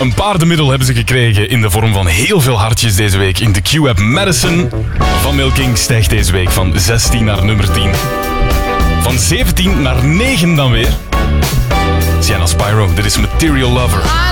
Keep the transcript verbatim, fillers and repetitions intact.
Een paardenmiddel hebben ze gekregen in de vorm van heel veel hartjes deze week in de Q-app. Madison van Milking stijgt deze week van zestien naar nummer tien. Van zeventien naar negen dan weer. Sienna Spyro, dit is Material Lover.